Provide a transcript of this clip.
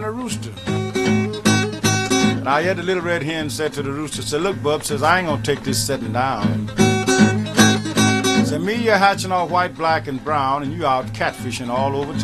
a rooster. Now yet the little red hen said to the rooster, said, look, bub, says, I ain't gonna take this sitting down. Said, me, you're hatching all white, black, and brown, and you out catfishing all over town.